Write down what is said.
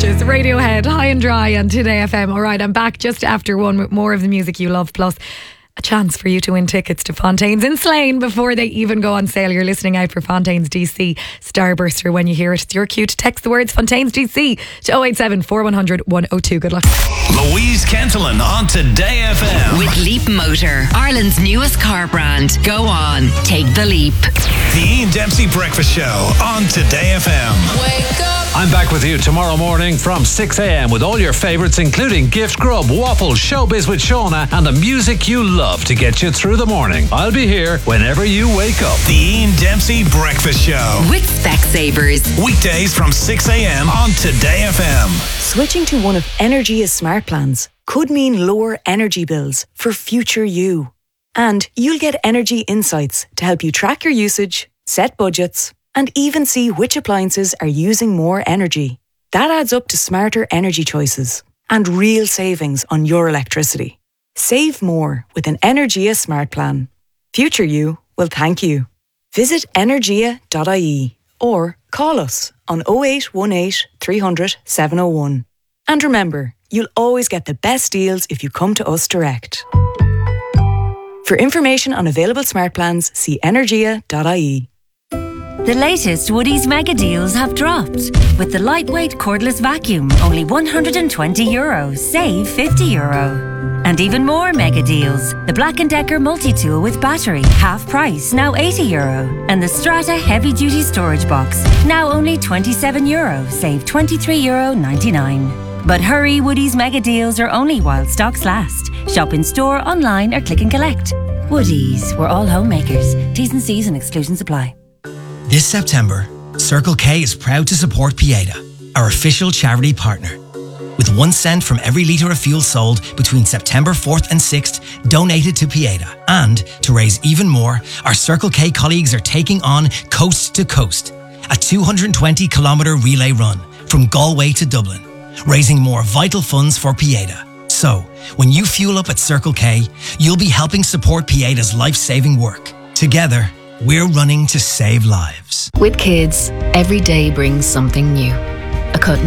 gorgeous. Radiohead, High and Dry on Today FM. All right, I'm back just after one with more of the music you love, plus a chance for you to win tickets to Fontaines in Slane before they even go on sale. You're listening out for Fontaines DC Starburster. When you hear it, it's your cue to text the words Fontaines DC to 087 4100 102. Good luck. Louise Cantillon on Today FM. With Leap Motor, Ireland's newest car brand. Go on, take the leap. The Ian Dempsey Breakfast Show on Today FM. Wake up. I'm back with you tomorrow morning from 6 a.m. with all your favourites, including Gift Grub, Waffles, Showbiz with Shauna, and the music you love to get you through the morning. I'll be here whenever you wake up. The Ian Dempsey Breakfast Show. With Specsavers. Weekdays from 6 a.m. on Today FM. Switching to one of Energia's smart plans could mean lower energy bills for future you. And you'll get energy insights to help you track your usage, set budgets, and even see which appliances are using more energy. That adds up to smarter energy choices and real savings on your electricity. Save more with an Energia smart plan. Future you will thank you. Visit energia.ie or call us on 0818 300 701. And remember, you'll always get the best deals if you come to us direct. For information on available smart plans, see energia.ie. The latest Woodies mega deals have dropped. With the lightweight cordless vacuum, only €120, save €50. And even more mega deals. The Black & Decker multi-tool with battery, half price, now €80. And the Strata heavy-duty storage box, now only €27, save €23.99. But hurry, Woodies mega deals are only while stocks last. Shop in store, online or click and collect. Woodies, we're all homemakers. T's and C's and exclusions apply. This September, Circle K is proud to support Pieta, our official charity partner. With 1 cent from every litre of fuel sold between September 4th and 6th donated to Pieta. And to raise even more, our Circle K colleagues are taking on Coast to Coast, a 220-kilometre relay run from Galway to Dublin, raising more vital funds for Pieta. So, when you fuel up at Circle K, you'll be helping support Pieta's life-saving work. Together, we're running to save lives. With kids, every day brings something new.